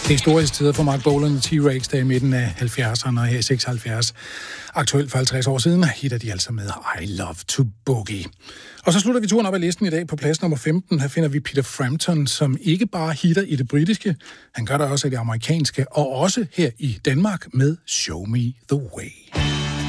Det er historiske tider for Mark Bolan og T-Rex, der i midten af 70'erne og her i 76. Aktuelt for 50 år siden hitter de altså med I Love to Boogie. Og så slutter vi turen op ad listen i dag på plads nummer 15. Her finder vi Peter Frampton, som ikke bare hitter i det britiske, han gør det også i det amerikanske, og også her i Danmark med Show Me the Way.